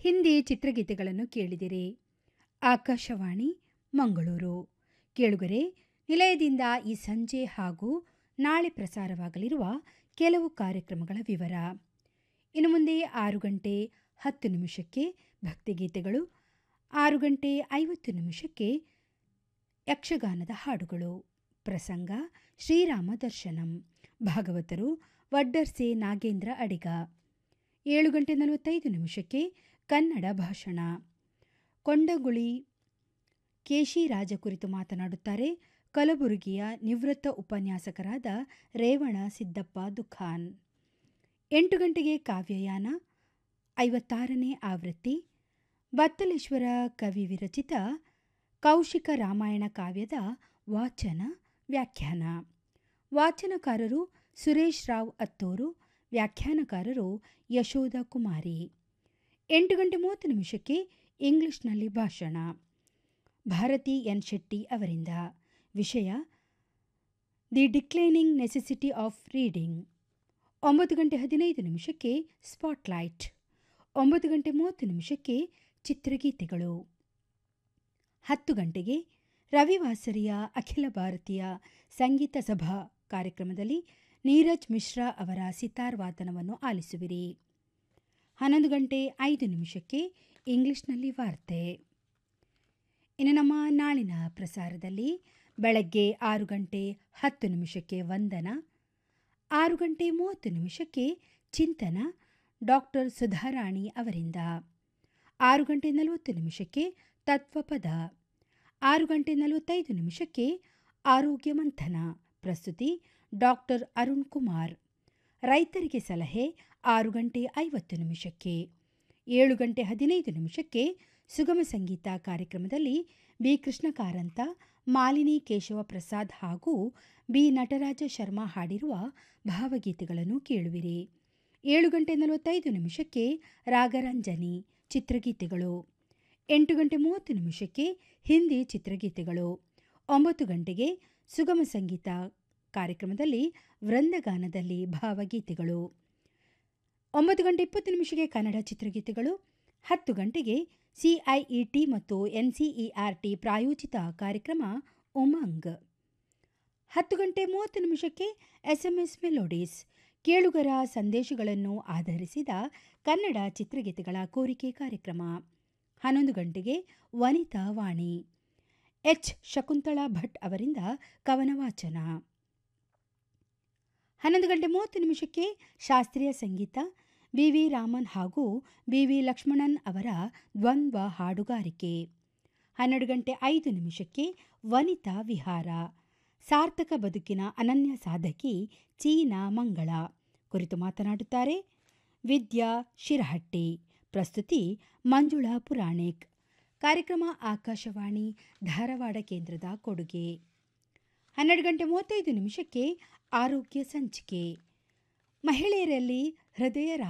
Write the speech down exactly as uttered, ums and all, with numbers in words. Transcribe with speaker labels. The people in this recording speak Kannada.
Speaker 1: ಹಿಂದಿ ಚಿತ್ರಗೀತೆಗಳನ್ನು ಕೇಳಿದಿರಿ. ಆಕಾಶವಾಣಿ ಮಂಗಳೂರು. ಕೇಳುಗರೆ, ನಿಲಯದಿಂದ ಈ ಸಂಜೆ ಹಾಗೂ ನಾಳೆ ಪ್ರಸಾರವಾಗಲಿರುವ ಕೆಲವು ಕಾರ್ಯಕ್ರಮಗಳ ವಿವರ. ಇನ್ನು ಮುಂದೆ ಆರು ಗಂಟೆ ಹತ್ತು ನಿಮಿಷಕ್ಕೆ ಭಕ್ತಿಗೀತೆಗಳು, ಆರು ಗಂಟೆ ಐವತ್ತು ನಿಮಿಷಕ್ಕೆ ಯಕ್ಷಗಾನದ ಹಾಡುಗಳು. ಪ್ರಸಂಗ ಶ್ರೀರಾಮ ದರ್ಶನಂ. ಭಾಗವತರು ವಡ್ಡರ್ಸೆ ನಾಗೇಂದ್ರ ಅಡಿಗ. ಏಳು ಗಂಟೆ ನಲವತ್ತೈದು ನಿಮಿಷಕ್ಕೆ ಕನ್ನಡ ಭಾಷಣ. ಕೊಂಡಗುಳಿ ಕೇಶಿರಾಜ ಕುರಿತು ಮಾತನಾಡುತ್ತಾರೆ ಕಲಬುರಗಿಯ ನಿವೃತ್ತ ಉಪನ್ಯಾಸಕರಾದ ರೇವಣ ಸಿದ್ದಪ್ಪ ದುಖಾನ್. ಎಂಟು ಗಂಟೆಗೆ ಕಾವ್ಯಯಾನ ಐವತ್ತಾರನೇ ಆವೃತ್ತಿ. ಬತ್ತಲೇಶ್ವರ ಕವಿ ವಿರಚಿತ ಕೌಶಿಕ ರಾಮಾಯಣ ಕಾವ್ಯದ ವಾಚನ ವ್ಯಾಖ್ಯಾನ. ವಾಚನಕಾರರು ಸುರೇಶ್ ರಾವ್ ಅತ್ತೂರು, ವ್ಯಾಖ್ಯಾನಕಾರರು ಯಶೋಧ ಕುಮಾರಿ. ಎಂಟು ಗಂಟೆ ಮೂವತ್ತು ನಿಮಿಷಕ್ಕೆ ಇಂಗ್ಲಿಷ್ನಲ್ಲಿ ಭಾಷಣ ಭಾರತಿ ಎನ್ ಶೆಟ್ಟಿ ಅವರಿಂದ. ವಿಷಯ the declining necessity of reading. ಒಂಬತ್ತು ಗಂಟೆ ಹದಿನೈದು ನಿಮಿಷಕ್ಕೆ ಸ್ಪಾಟ್ಲೈಟ್. ಒಂಬತ್ತು ಗಂಟೆ ಮೂವತ್ತು ನಿಮಿಷಕ್ಕೆ ಚಿತ್ರಗೀತೆಗಳು. ಹತ್ತು ಗಂಟೆಗೆ ರವಿವಾಸರಿಯ ಅಖಿಲ ಭಾರತೀಯ ಸಂಗೀತ ಸಭಾ ಕಾರ್ಯಕ್ರಮದಲ್ಲಿ ನೀರಜ್ ಮಿಶ್ರಾ ಅವರ ಸಿತಾರ್ ವಾದನವನ್ನು ಆಲಿಸುವಿರಿ. ಹನ್ನೊಂದು ಗಂಟೆ ಐದು ನಿಮಿಷಕ್ಕೆ ಇಂಗ್ಲಿಷ್ನಲ್ಲಿ ವಾರ್ತೆ. ಇನ್ನು ನಮ್ಮ ನಾಳಿನ ಪ್ರಸಾರದಲ್ಲಿ ಬೆಳಗ್ಗೆ ಆರು ಗಂಟೆ ಹತ್ತು ನಿಮಿಷಕ್ಕೆ ವಂದನ, ಆರು ಗಂಟೆ ಮೂವತ್ತು ನಿಮಿಷಕ್ಕೆ ಚಿಂತನ ಡಾಕ್ಟರ್ ಸುಧಾರಾಣಿ ಅವರಿಂದ, ಆರು ಗಂಟೆ ನಲವತ್ತು ನಿಮಿಷಕ್ಕೆ ತತ್ವಪದ, ಆರು ಗಂಟೆ ನಲವತ್ತೈದು ನಿಮಿಷಕ್ಕೆ ಆರೋಗ್ಯ ಮಂಥನ. ಪ್ರಸ್ತುತಿ ಡಾಕ್ಟರ್ ಅರುಣ್ ಕುಮಾರ್. ರೈತರಿಗೆ ಸಲಹೆ ಆರು ಗಂಟೆ ಐವತ್ತು ನಿಮಿಷಕ್ಕೆ. ಏಳು ಗಂಟೆ ಹದಿನೈದು ನಿಮಿಷಕ್ಕೆ ಸುಗಮ ಸಂಗೀತ ಕಾರ್ಯಕ್ರಮದಲ್ಲಿ ಬಿ ಕೃಷ್ಣ ಕಾರಂತ, ಮಾಲಿನಿ ಕೇಶವ ಪ್ರಸಾದ್ ಹಾಗೂ ಬಿ ನಟರಾಜ ಶರ್ಮಾ ಹಾಡಿರುವ ಭಾವಗೀತೆಗಳನ್ನು ಕೇಳುವಿರಿ. ಏಳು ಗಂಟೆ ನಲವತ್ತೈದು ನಿಮಿಷಕ್ಕೆ ರಾಗರಂಜನಿ ಚಿತ್ರಗೀತೆಗಳು. ಎಂಟು ಗಂಟೆ ಮೂವತ್ತು ನಿಮಿಷಕ್ಕೆ ಹಿಂದಿ ಚಿತ್ರಗೀತೆಗಳು. ಒಂಬತ್ತು ಗಂಟೆಗೆ ಸುಗಮ ಸಂಗೀತ ಕಾರ್ಯಕ್ರಮದಲ್ಲಿ ವೃಂದಗಾನದಲ್ಲಿ ಭಾವಗೀತೆಗಳು. ಒಂಬತ್ತು ಗಂಟೆ ಇಪ್ಪತ್ತು ನಿಮಿಷಕ್ಕೆ ಕನ್ನಡ ಚಿತ್ರಗೀತೆಗಳು. ಹತ್ತು ಗಂಟೆಗೆ ಸಿಐಇಟಿ ಮತ್ತು ಎನ್ಸಿಇಆರ್ಟಿ ಪ್ರಾಯೋಜಿತ ಕಾರ್ಯಕ್ರಮ ಉಮಂಗ್. ಹತ್ತು ಗಂಟೆ ಮೂವತ್ತು ನಿಮಿಷಕ್ಕೆ ಎಸ್ಎಂಎಸ್ ಮೆಲೋಡೀಸ್, ಕೇಳುಗರ ಸಂದೇಶಗಳನ್ನು ಆಧರಿಸಿದ ಕನ್ನಡ ಚಿತ್ರಗೀತೆಗಳ ಕೋರಿಕೆ ಕಾರ್ಯಕ್ರಮ. ಹನ್ನೊಂದು ಗಂಟೆಗೆ ವನಿತಾ ವಾಣಿ, ಎಚ್ ಶಕುಂತಳಾ ಭಟ್ ಅವರಿಂದ ಕವನ ವಾಚನ. ಹನ್ನೊಂದು ಗಂಟೆ ಮೂವತ್ತು ನಿಮಿಷಕ್ಕೆ ಶಾಸ್ತ್ರೀಯ ಸಂಗೀತ, ಬಿ ವಿ ರಾಮನ್ ಹಾಗೂ ಬಿ ವಿ ಲಕ್ಷ್ಮಣನ್ ಅವರ ದ್ವಂದ್ವ ಹಾಡುಗಾರಿಕೆ. ಹನ್ನೆರಡು ಗಂಟೆ ಐದು ನಿಮಿಷಕ್ಕೆ ವನಿತಾ ವಿಹಾರ, ಸಾರ್ಥಕ ಬದುಕಿನ ಅನನ್ಯ ಸಾಧಕಿ ಚೀನಾ ಮಂಗಳ ಕುರಿತು ಮಾತನಾಡುತ್ತಾರೆ ವಿದ್ಯಾ ಶಿರಹಟ್ಟಿ. ಪ್ರಸ್ತುತಿ ಮಂಜುಳಾ ಪುರಾಣಿಕ್. ಕಾರ್ಯಕ್ರಮ ಆಕಾಶವಾಣಿ ಧಾರವಾಡ ಕೇಂದ್ರದ ಕೊಡುಗೆ. ಹನ್ನೆರಡು ಗಂಟೆ ಮೂವತ್ತೈದು ನಿಮಿಷಕ್ಕೆ ಆರೋಗ್ಯ ಸಂಚಿಕೆ. ಮಹಿಳೆಯರಲ್ಲಿ ಹೃದಯ